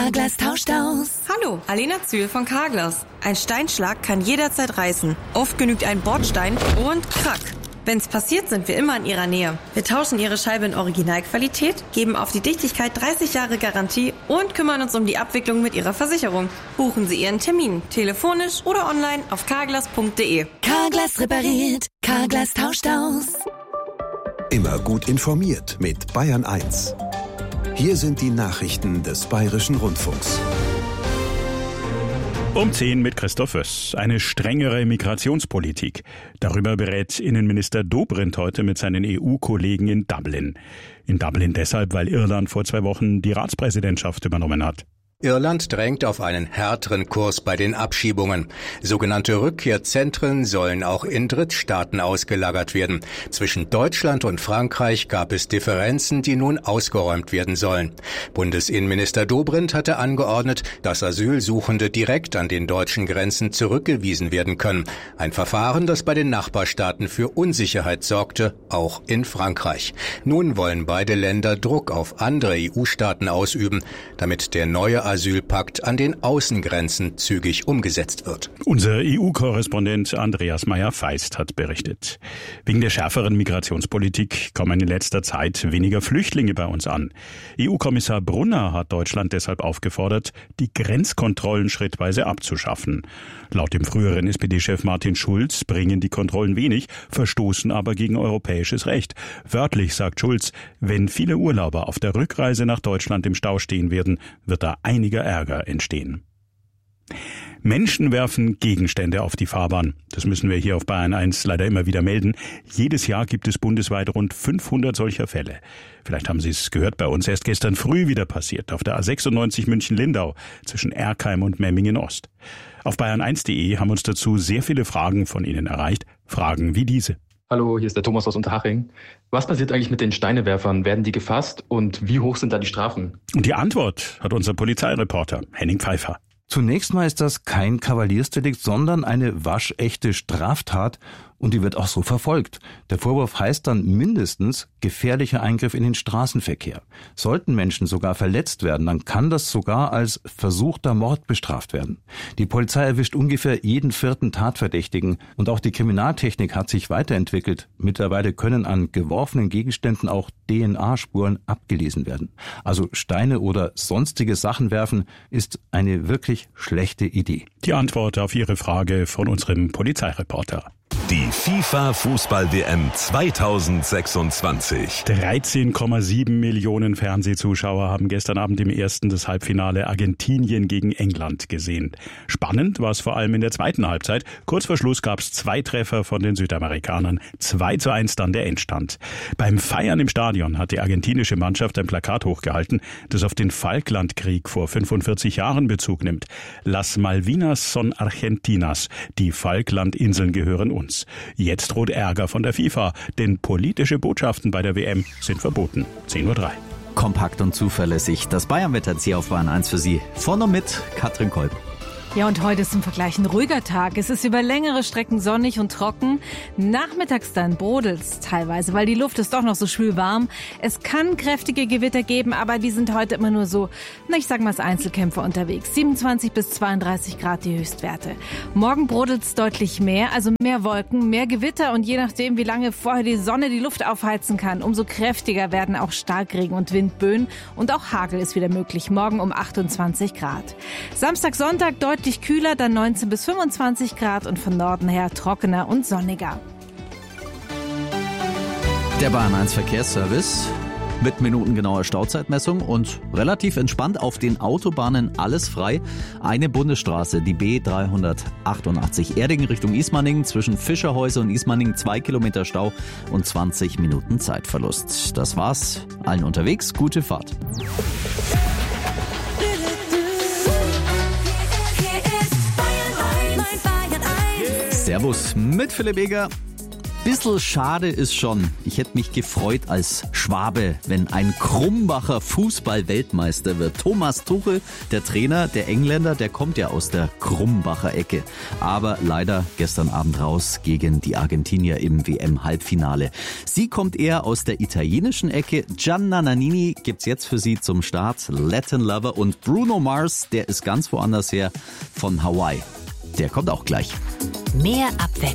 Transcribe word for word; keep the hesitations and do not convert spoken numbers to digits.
Carglass tauscht aus. Hallo, Alena Zühl von Carglass. Ein Steinschlag kann jederzeit reißen. Oft genügt ein Bordstein und krack. Wenn's passiert, sind wir immer in Ihrer Nähe. Wir tauschen Ihre Scheibe in Originalqualität, geben auf die Dichtigkeit dreißig Jahre Garantie und kümmern uns um die Abwicklung mit Ihrer Versicherung. Buchen Sie Ihren Termin, telefonisch oder online auf carglass punkt de. Carglass repariert, Carglass tauscht aus. Immer gut informiert mit Bayern eins. Hier sind die Nachrichten des Bayerischen Rundfunks. Um zehn mit Christoph Wöss. Eine strengere Migrationspolitik. Darüber berät Innenminister Dobrindt heute mit seinen E U-Kollegen in Dublin. In Dublin deshalb, weil Irland vor zwei Wochen die Ratspräsidentschaft übernommen hat. Irland drängt auf einen härteren Kurs bei den Abschiebungen. Sogenannte Rückkehrzentren sollen auch in Drittstaaten ausgelagert werden. Zwischen Deutschland und Frankreich gab es Differenzen, die nun ausgeräumt werden sollen. Bundesinnenminister Dobrindt hatte angeordnet, dass Asylsuchende direkt an den deutschen Grenzen zurückgewiesen werden können. Ein Verfahren, das bei den Nachbarstaaten für Unsicherheit sorgte, auch in Frankreich. Nun wollen beide Länder Druck auf andere E U-Staaten ausüben, damit der neue Asylpakt an den Außengrenzen zügig umgesetzt wird. Unser E U-Korrespondent Andreas Meyer-Feist hat berichtet. Wegen der schärferen Migrationspolitik kommen in letzter Zeit weniger Flüchtlinge bei uns an. E U-Kommissar Brunner hat Deutschland deshalb aufgefordert, die Grenzkontrollen schrittweise abzuschaffen. Laut dem früheren S P D-Chef Martin Schulz bringen die Kontrollen wenig, verstoßen aber gegen europäisches Recht. Wörtlich sagt Schulz, wenn viele Urlauber auf der Rückreise nach Deutschland im Stau stehen werden, wird da einiger Ärger entstehen. Menschen werfen Gegenstände auf die Fahrbahn. Das müssen wir hier auf Bayern eins leider immer wieder melden. Jedes Jahr gibt es bundesweit rund fünfhundert solcher Fälle. Vielleicht haben Sie es gehört, bei uns erst gestern früh wieder passiert, auf der A sechsundneunzig München-Lindau zwischen Erkheim und Memmingen-Ost. Auf bayern eins punkt de haben uns dazu sehr viele Fragen von Ihnen erreicht. Fragen wie diese. Hallo, hier ist der Thomas aus Unterhaching. Was passiert eigentlich mit den Steinewerfern? Werden die gefasst und wie hoch sind da die Strafen? Und die Antwort hat unser Polizeireporter Henning Pfeiffer. Zunächst mal ist das kein Kavaliersdelikt, sondern eine waschechte Straftat und die wird auch so verfolgt. Der Vorwurf heißt dann mindestens gefährlicher Eingriff in den Straßenverkehr. Sollten Menschen sogar verletzt werden, dann kann das sogar als versuchter Mord bestraft werden. Die Polizei erwischt ungefähr jeden vierten Tatverdächtigen und auch die Kriminaltechnik hat sich weiterentwickelt. Mittlerweile können an geworfenen Gegenständen auch D N A-Spuren abgelesen werden. Also Steine oder sonstige Sachen werfen ist eine wirklich schlechte Idee. Die Antwort auf Ihre Frage von unserem Polizeireporter. Die FIFA-Fußball-W M zweitausendsechsundzwanzig. dreizehn Komma sieben Millionen Fernsehzuschauer haben gestern Abend im ersten das Halbfinale Argentinien gegen England gesehen. Spannend war es vor allem in der zweiten Halbzeit. Kurz vor Schluss gab es zwei Treffer von den Südamerikanern. zwei zu eins dann der Endstand. Beim Feiern im Stadion hat die argentinische Mannschaft ein Plakat hochgehalten, das auf den Falklandkrieg vor fünfundvierzig Jahren Bezug nimmt. Las Malvinas son Argentinas. Die Falklandinseln gehören uns. Jetzt droht Ärger von der FIFA, denn politische Botschaften bei der W M sind verboten. zehn Uhr drei. Kompakt und zuverlässig. Das Bayern-Wetter hier auf Bayern eins für Sie. Von und mit Katrin Kolb. Ja, und heute ist im Vergleich ein ruhiger Tag. Es ist über längere Strecken sonnig und trocken. Nachmittags dann brodelt's teilweise, weil die Luft ist doch noch so schwül warm. Es kann kräftige Gewitter geben, aber die sind heute immer nur so, na ich sag mal als Einzelkämpfer unterwegs. siebenundzwanzig bis zweiunddreißig Grad die Höchstwerte. Morgen brodelt's deutlich mehr, also mehr Wolken, mehr Gewitter und je nachdem, wie lange vorher die Sonne die Luft aufheizen kann, umso kräftiger werden auch Starkregen und Windböen und auch Hagel ist wieder möglich. Morgen um achtundzwanzig Grad. Samstag, Sonntag deutlich kühler, dann neunzehn bis fünfundzwanzig Grad und von Norden her trockener und sonniger. Der Bayern eins Verkehrsservice mit minutengenauer Stauzeitmessung und relativ entspannt auf den Autobahnen alles frei. Eine Bundesstraße, die B dreihundertachtundachtzig Erding Richtung Ismaningen, zwischen Fischerhäuser und Ismaningen zwei Kilometer Stau und zwanzig Minuten Zeitverlust. Das war's. Allen unterwegs, gute Fahrt. Bayern eins. Servus mit Philipp Eger. bisschen schade ist schon. Ich hätte mich gefreut als Schwabe, wenn ein Krumbacher Fußball-Weltmeister wird. Thomas Tuchel, der Trainer, der Engländer, der kommt ja aus der Krumbacher Ecke. Aber leider gestern Abend raus gegen die Argentinier im W M-Halbfinale. Sie kommt eher aus der italienischen Ecke. Gianna Nannini gibt's jetzt für Sie zum Start. Latin Lover und Bruno Mars, der ist ganz woanders her, von Hawaii. Der kommt auch gleich. Mehr Abwechslung.